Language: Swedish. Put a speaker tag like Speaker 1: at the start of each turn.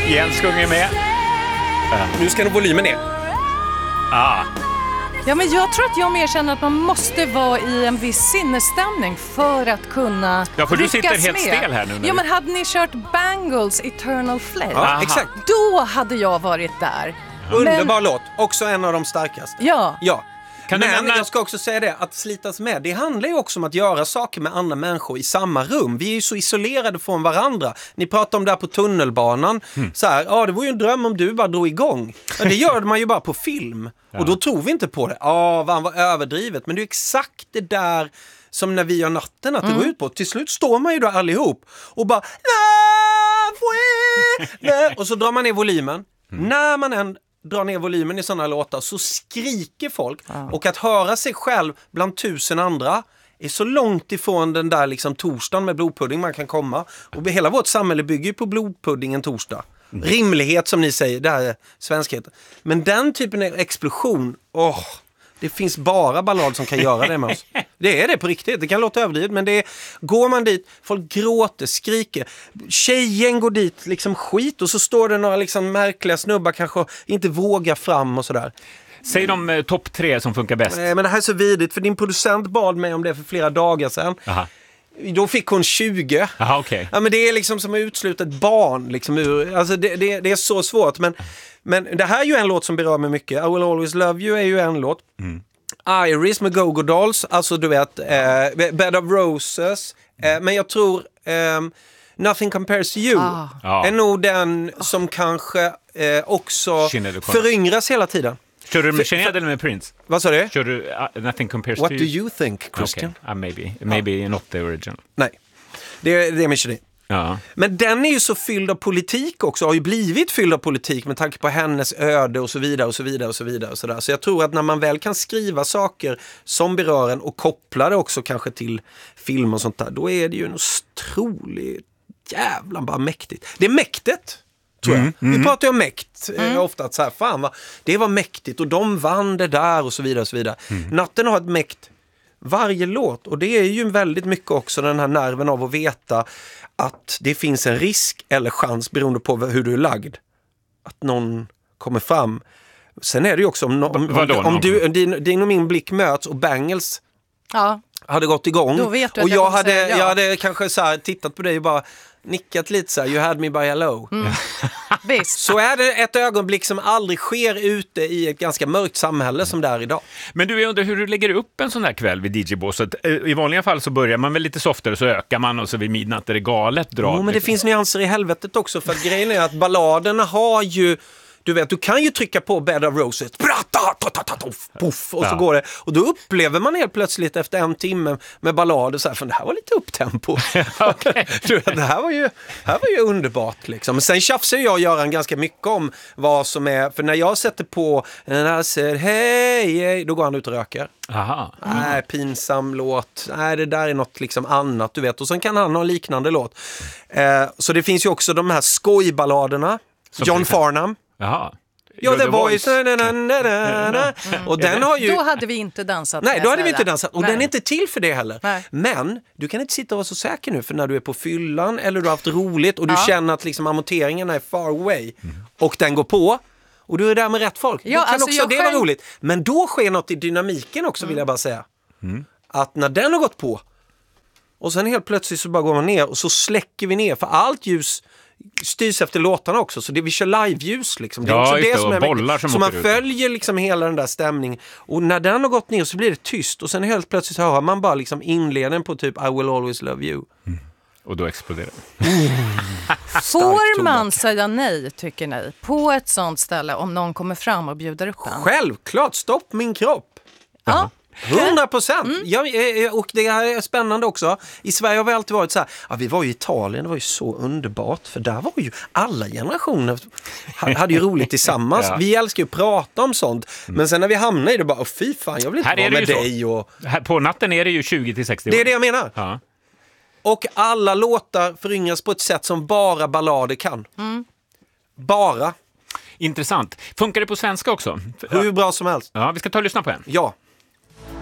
Speaker 1: Jens sjunger med.
Speaker 2: Nu ska nog volymen ner.
Speaker 3: Ja, men jag tror att jag mer känner att man måste vara i en viss sinnesstämning för att kunna
Speaker 1: för du sitter helt
Speaker 3: med.
Speaker 1: Stel här nu.
Speaker 3: Ja, men hade ni kört Bangles Eternal Flame?
Speaker 2: Ja, exakt.
Speaker 3: Då hade jag varit där.
Speaker 2: Underbar låt. Också en av de starkaste.
Speaker 3: Ja.
Speaker 2: Men jag ska också säga det, att slitas med, det handlar ju också om att göra saker med andra människor i samma rum. Vi är ju så isolerade från varandra. Ni pratar om det här på tunnelbanan. Så här, det var ju en dröm om du bara drog igång. Men det gör man ju bara på film. Och då tror vi inte på det. Han var överdrivet. Men det är exakt det där som när vi gör natten att det går ut på. Till slut står man ju då allihop och bara och så drar man ner volymen. När man än drar ner volymen i sådana låtar så skriker folk. Och att höra sig själv bland 1000 andra är så långt ifrån den där liksom torsdagen med blodpudding man kan komma. Och hela vårt samhälle bygger ju på blodpudding en torsdag. Rimlighet som ni säger, det här är svenskhet. Men den typen av explosion, det finns bara ballad som kan göra det med oss. Det är det på riktigt. Det kan låta överdrivet, men det är, går man dit, folk gråter, skriker. Tjejen går dit, liksom skit. Och så står det några liksom märkliga snubbar kanske inte vågar fram och sådär.
Speaker 1: Säg de topp 3 som funkar bäst.
Speaker 2: Nej, men det här är så vidigt, för din producent bad mig om det för flera dagar sedan.
Speaker 1: Aha.
Speaker 2: Då fick hon 20.
Speaker 1: Aha, okay.
Speaker 2: Ja, men det är liksom som att utesluta ett barn. Liksom alltså det är så svårt. Men det här är ju en låt som berör mig mycket. I Will Always Love You är ju en låt. Iris med Go-Go Dolls. Alltså du vet, Bed of Roses. Men jag tror Nothing Compares to You är nog den som kanske också föryngras hela tiden.
Speaker 1: Kör du med Sinéad eller med Prince?
Speaker 2: Vad sa du?
Speaker 1: Kör du Nothing Compares
Speaker 2: What
Speaker 1: to You?
Speaker 2: do you think, Christian?
Speaker 1: Okay. Maybe not the original.
Speaker 2: Nej, det är med Sinéad.
Speaker 1: Ja.
Speaker 2: Men den är ju så fylld av politik också, har ju blivit fylld av politik med tanke på hennes öde och så vidare och så vidare och så vidare och sådär. Så jag tror att när man väl kan skriva saker som berör en och koppla det också kanske till film och sånt där, då är det ju en otroligt jävla bara mäktigt. Det är mäktigt, tror jag. Vi pratar ju om mäkt ofta, att så här, fan det var mäktigt och de vann det där och så vidare och så vidare. Natten har ett mäkt varje låt, och det är ju väldigt mycket också den här nerven av att veta att det finns en risk eller chans beroende på hur du är lagd att någon kommer fram. Sen är det ju också om din och min blick möts och Bangles hade gått igång
Speaker 3: då vet du
Speaker 2: och jag hade kanske så här tittat på dig och bara nickat lite så här, you had me by hello.
Speaker 3: Visst.
Speaker 2: Så är det ett ögonblick som aldrig sker ute i ett ganska mörkt samhälle som det är idag.
Speaker 1: Men du, jag undrar hur du lägger upp en sån här kväll vid DJ-båset. I vanliga fall så börjar man väl lite softare, så ökar man och så vid midnatt är det galet drag.
Speaker 2: Men det finns nyanser i helvetet också, för att grejen är att balladerna har ju, du vet, du kan ju trycka på Bed of Roses puff, och så går det. Och då upplever man helt plötsligt efter en timme med ballader så här, för det här var lite upptempo. Du vet, det här var ju underbart liksom. Men sen tjafsar jag och Göran ganska mycket om vad som är, för när jag sätter på den här säger hej, då går han ut och röker.
Speaker 1: Aha.
Speaker 2: Nej, pinsam låt. Nej, det där är något liksom annat, du vet. Och sen kan han ha en liknande låt. Så det finns ju också de här skojballaderna. John Farnham.
Speaker 1: Jaha.
Speaker 2: Ja, The Voice. Och den har ju...
Speaker 3: Då hade vi inte dansat.
Speaker 2: Nej, då hade vi inte dansat. Och den är inte till för det heller.
Speaker 3: Nej.
Speaker 2: Men du kan inte sitta och vara så säker nu, för när du är på fyllan eller du har haft roligt och du känner att liksom amorteringarna är far away och den går på och du är där med rätt folk.
Speaker 3: Ja,
Speaker 2: då kan
Speaker 3: alltså
Speaker 2: också det vara roligt. Men då sker något i dynamiken också, vill jag bara säga. Att när den har gått på och sen helt plötsligt så bara går man ner och så släcker vi ner, för allt ljus styrs efter låtarna också, så vi kör live-ljus liksom. Det är också det som är bollar som så man följer liksom hela den där stämningen, och när den har gått ner så blir det tyst och sen helt plötsligt hör man bara liksom inledningen på typ I Will Always Love You.
Speaker 1: Och då exploderar
Speaker 3: Får man säga nej, tycker ni, på ett sånt ställe om någon kommer fram och bjuder upp en?
Speaker 2: Självklart, stopp min kropp.
Speaker 3: Ja.
Speaker 2: 100%. Och det här är spännande också. I Sverige har vi alltid varit så här, vi var ju i Italien, det var ju så underbart, för där var ju alla generationer hade ju roligt tillsammans. Vi älskar ju att prata om sånt, men sen när vi hamnar i det bara, fy fan, jag vill inte vara med dig. Och...
Speaker 1: Här på natten är det ju 20-60 år.
Speaker 2: Det är det jag menar.
Speaker 1: Ja.
Speaker 2: Och alla låtar föryngras på ett sätt som bara ballader kan. Bara.
Speaker 1: Intressant. Funkar det på svenska också?
Speaker 2: Hur bra som helst.
Speaker 1: Ja, vi ska ta och lyssna på en.
Speaker 2: Ja.